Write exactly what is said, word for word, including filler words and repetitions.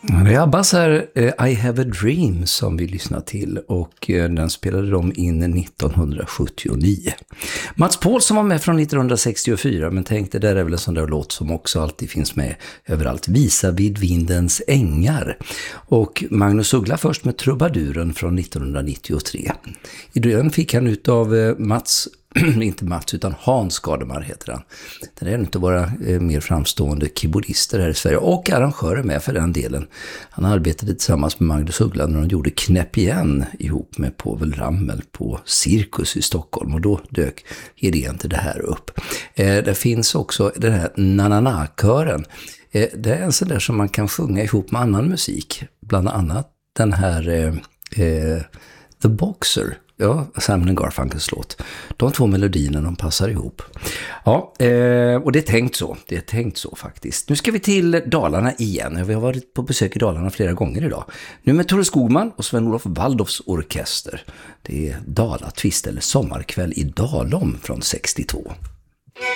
Det är Abbas här, I have a dream, som vi lyssnar till, och den spelade de in nittonhundrasjuttionio. Mats Paulsson var med från nittonhundrasextiofyra, men tänkte där är väl en sån där låt som också alltid finns med överallt, Visa vid vindens ängar. Och Magnus Uggla först med Trubaduren från nittonhundranittiotre. I den fick han ut av Mats inte Mats utan Hans Gardemar heter han. Den är en av våra eh, mer framstående keyboardister här i Sverige och arrangörer med för den delen. Han arbetade tillsammans med Magnus Uggla när de gjorde Knäpp igen ihop med Povel Ramel på Cirkus i Stockholm, och då dök idén till det här upp. Eh, det finns också den här Nanana-kören. Eh, det är en sån där som man kan sjunga ihop med annan musik, bland annat den här eh, eh, The Boxer. Ja, Simon and Garfunkels låt. De två melodierna, de passar ihop. Ja, eh, och det är tänkt så. Det är tänkt så faktiskt. Nu ska vi till Dalarna igen. Vi har varit på besök i Dalarna flera gånger idag. Nu med Tore Skogman och Sven-Olof Waldorfs orkester. Det är Dala Twist eller Sommarkväll i Dalom från sextiotvå.